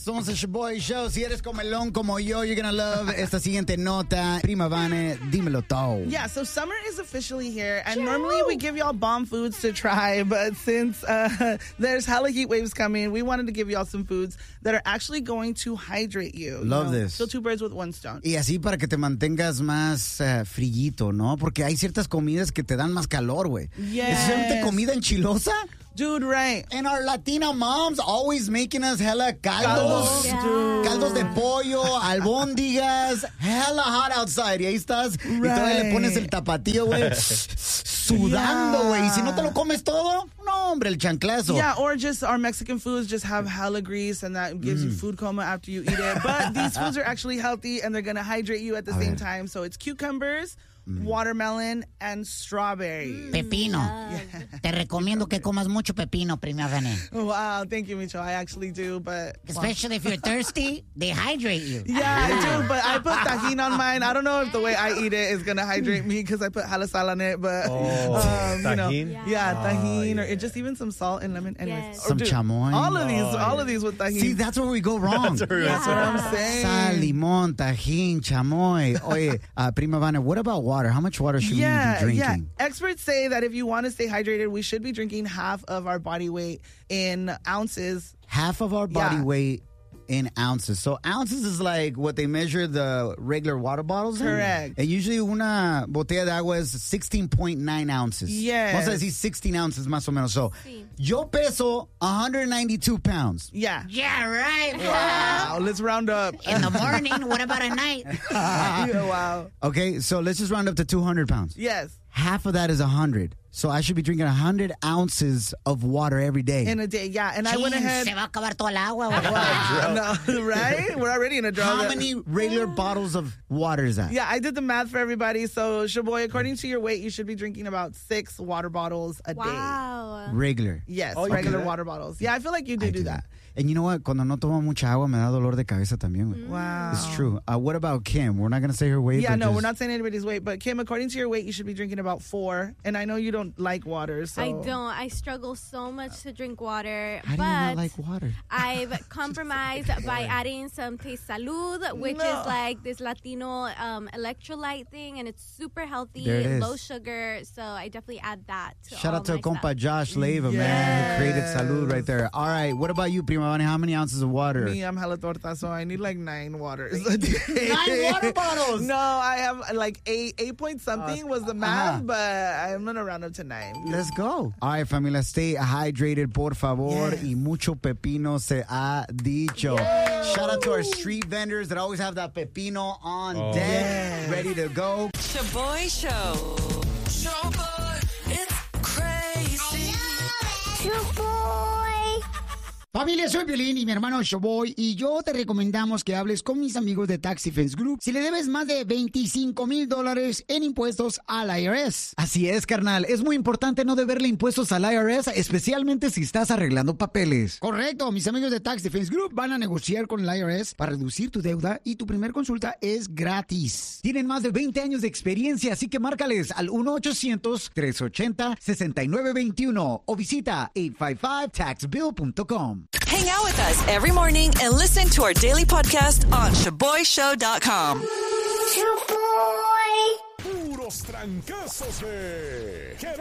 Somos el Shaboy Show. Si eres comelón como yo, you're gonna love esta siguiente nota. Prima Vane, dímelo todo. Yeah, so summer is officially here, and normally we give y'all bomb foods to try, but since there's hella heat waves coming, we wanted to give y'all some foods that are actually going to hydrate you. Love this. Kill two birds with one stone. Y así para que te mantengas más frillito, ¿no? Porque hay ciertas comidas que te dan más calor, güey. Yes. Especialmente comida enchilosa. Dude, right. And our Latina moms always making us hella caldos. Yeah. Caldos de pollo, albóndigas. Hella hot outside. Y ahí estás. Y todavía le pones el tapatío, güey. Sudando, güey. Y si no te lo comes todo, no, hombre, el chanclazo. Yeah, or just our Mexican foods just have hella grease and that gives you food coma after you eat it. But these foods are actually healthy and they're going to hydrate you at the same time. So it's cucumbers, watermelon, and strawberry. Pepino. Te recomiendo que comas mucho pepino, Prima Vane. Wow, thank you, Micho. I actually do, but... Especially if you're thirsty, they hydrate you. Yeah, I do, but I put tajin on mine. I don't know if the way I eat it is going to hydrate me because I put jala sal on it, but... Tajin? Tajin, or just even some salt and lemon. Anyways, Some chamoy. All of these with tajin. See, that's where we go wrong. That's what I'm saying. Sal, limón, tajín, chamoy. Oye, Prima Vane, what about water? How much water should we be drinking? Yeah. Experts say that if you want to stay hydrated, we should be drinking half of our body weight in ounces. Half of our body weight in ounces. So ounces is like what they measure the regular water bottles in. Correct. And usually una botella de agua is 16.9 ounces. Yes. Vamos a decir 16 ounces más o menos. So yo peso 192 pounds. Yeah. Yeah, right. Wow. Let's round up. In the morning, what about at night? Wow. Okay, so let's just round up to 200 pounds. Yes. Half of that is 100. So I should be drinking 100 ounces of water every day. In a day, yeah. And I went ahead... Se va a acabar toda el agua. No, right? We're already in a drought. How many regular bottles of water is that? Yeah, I did the math for everybody. So, Shaboy, according to your weight, you should be drinking about 6 water bottles a day. Wow. Regular. Yes, you regular do that? water bottles. Yeah, I feel like you do that. And you know what? Cuando no tomo mucha agua, me da dolor de cabeza también, güey. Wow. It's true. What about Kim? We're not going to say her weight. Yeah, but no, just... we're not saying anybody's weight. But, Kim, according to your weight, you should be drinking about 4. And I know you don't like water, so... I don't. I struggle so much to drink water. How do you not like water? I've compromised by adding some Taste Salud, which is like this Latino electrolyte thing, and it's super healthy, There it is. low sugar. So I definitely add that to Shout all out to my compa stuff. Josh Leyva, man, who created Salud right there. All right, what about you, Prima Vane? How many ounces of water? Me, I'm hella torta, so I need like 9 waters a day. 9 water bottles? No, I have like 8 point something was the math, but I'm going to round up to 9. Let's go. All right, familia, stay hydrated, por favor. Yes. Y mucho pepino se ha dicho. Shout out to our street vendors that always have that pepino on deck, ready to go. Shaboy Show. Shaboy, it's crazy. Familia, soy Piolín y mi hermano Shaboy, y yo te recomendamos que hables con mis amigos de Tax Defense Group si le debes más de $25,000 en impuestos al IRS. Así es, carnal. Es muy importante no deberle impuestos al IRS, especialmente si estás arreglando papeles. Correcto. Mis amigos de Tax Defense Group van a negociar con el IRS para reducir tu deuda y tu primer consulta es gratis. Tienen más de 20 años de experiencia, así que márcales al 1-800-380-6921 o visita 855taxbill.com. Hang out with us every morning and listen to our daily podcast on ShaboyShow.com. Puros trancazos de